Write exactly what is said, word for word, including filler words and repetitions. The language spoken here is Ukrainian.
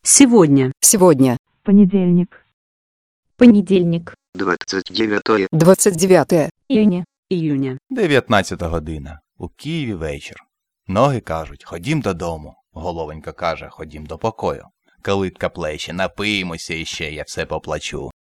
Сегодня. Сегодня. Понедельник. Понедільник. двадцять дев'яте двадцять дев'яте Іюня. Июня. дев'ятнадцята година. У Києві вечір. Ноги кажуть, ходім додому. Головонька каже, ходім до покою. Калитка плече, напиємося іще, я все поплачу.